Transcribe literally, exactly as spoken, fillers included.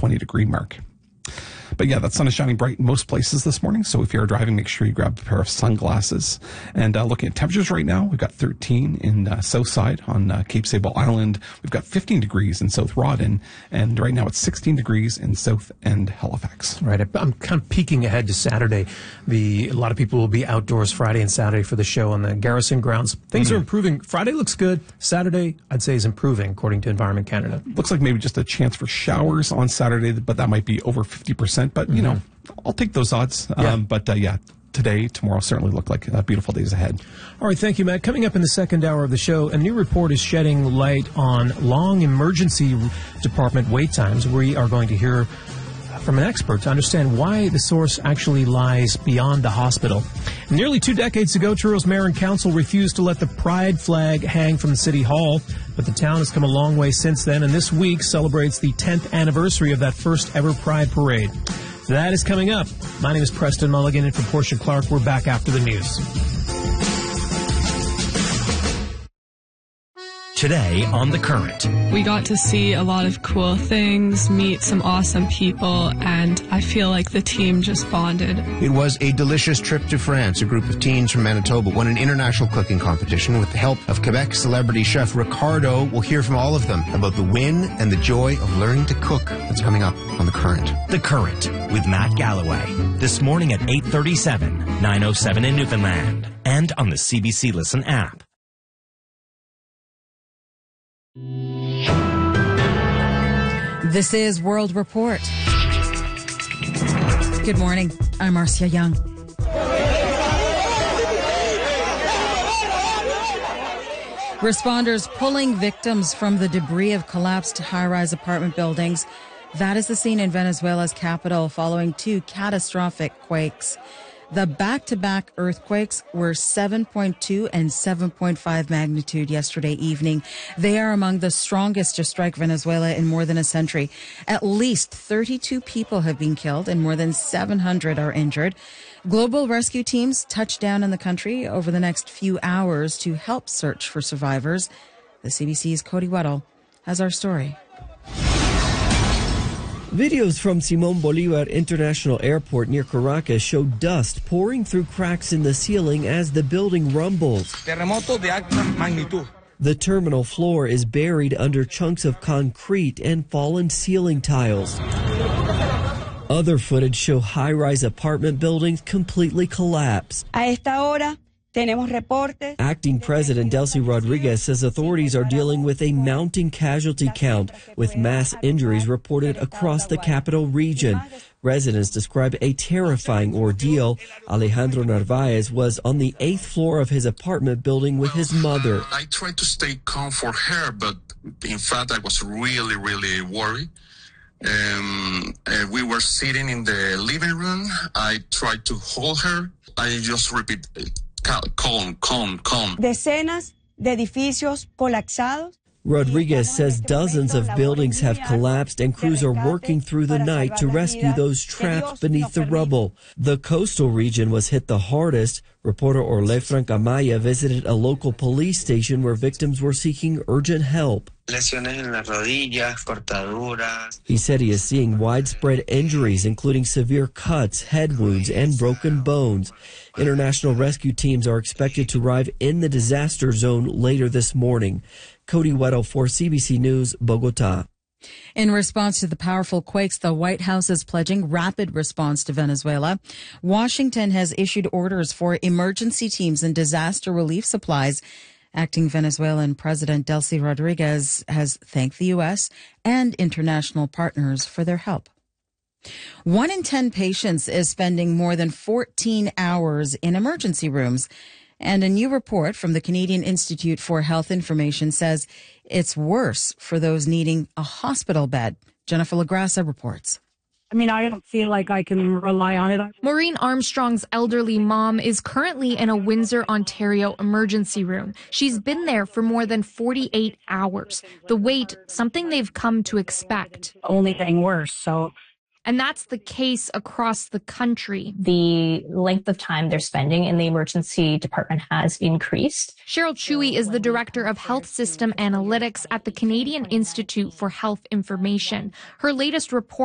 twenty degree mark. But yeah, that sun is shining bright in most places this morning. So if you're driving, make sure you grab a pair of sunglasses. And uh, looking at temperatures right now, we've got thirteen in uh, Southside on uh, Cape Sable Island. We've got fifteen degrees in South Rawdon. And right now it's sixteen degrees in South End Halifax. Right. I'm kind of peeking ahead to Saturday. The, a lot of people will be outdoors Friday and Saturday for the show on the Garrison grounds. Things mm-hmm. are improving. Friday looks good. Saturday, I'd say, is improving, according to Environment Canada. Looks like maybe just a chance for showers on Saturday, but that might be over fifty percent. But, you mm-hmm. know, I'll take those odds. Yeah. Um, but, uh, yeah, today, tomorrow certainly look like uh, beautiful days ahead. All right, thank you, Matt. Coming up in the second hour of the show, a new report is shedding light on long emergency department wait times. We are going to hear from an expert to understand why the source actually lies beyond the hospital. Nearly two decades ago, Truro Mayor and Council refused to let the pride flag hang from City Hall, but the town has come a long way since then, and this week celebrates the tenth anniversary of that first ever Pride Parade. That is coming up. My name is Preston Mulligan, and for Portia Clark, we're back after the news. Today on The Current. We got to see a lot of cool things, meet some awesome people, and I feel like the team just bonded. It was a delicious trip to France. A group of teens from Manitoba won an international cooking competition with the help of Quebec celebrity chef Ricardo. We'll hear from all of them about the win and the joy of learning to cook. That's coming up on The Current. The Current with Matt Galloway. This morning at eight thirty-seven, nine oh seven in Newfoundland, and on the C B C Listen app. This is World Report. Good morning. I'm Marcia Young. Responders pulling victims from the debris of collapsed high-rise apartment buildings. That is the scene in Venezuela's capital following two catastrophic quakes. The back-to-back earthquakes were seven point two and seven point five magnitude yesterday evening. They are among the strongest to strike Venezuela in more than a century. At least thirty-two people have been killed and more than seven hundred are injured. Global rescue teams touch down in the country over the next few hours to help search for survivors. The C B C's Cody Weddle has our story. Videos from Simón Bolívar International Airport near Caracas show dust pouring through cracks in the ceiling as the building rumbles. Terremoto de alta magnitud. The terminal floor is buried under chunks of concrete and fallen ceiling tiles. Other footage show high-rise apartment buildings completely collapsed. A esta hora tenemos reportes. Acting President Delcy Rodriguez says authorities are dealing with a mounting casualty count, with mass injuries reported across the capital region. Residents describe a terrifying ordeal. Alejandro Narvaez was on the eighth floor of his apartment building with his mother. I tried to stay calm for her, but in fact I was really, really worried. Um, uh, we were sitting in the living room. I tried to hold her. I just repeat, calm, calm, calm. Decenas de edificios colapsados. Rodriguez says dozens of buildings have collapsed and crews are working through the night to rescue those trapped beneath the rubble. The coastal region was hit the hardest. Reporter Orle Francamaya visited a local police station where victims were seeking urgent help. He said he is seeing widespread injuries, including severe cuts, head wounds, and broken bones. International rescue teams are expected to arrive in the disaster zone later this morning. Cody Weddle for C B C News, Bogota. In response to the powerful quakes, the White House is pledging rapid response to Venezuela. Washington has issued orders for emergency teams and disaster relief supplies. Acting Venezuelan President Delcy Rodriguez has thanked the U S and international partners for their help. One in ten patients is spending more than fourteen hours in emergency rooms. And a new report from the Canadian Institute for Health Information says it's worse for those needing a hospital bed. Jennifer LaGrassa reports. I mean, I don't feel like I can rely on it. Maureen Armstrong's elderly mom is currently in a Windsor, Ontario emergency room. She's been there for more than forty-eight hours. The wait, something they've come to expect. Only thing worse, so... And that's the case across the country. The length of time they're spending in the emergency department has increased. Cheryl Chewy is the Director of Health System Analytics at the Canadian Institute for Health Information. Her latest report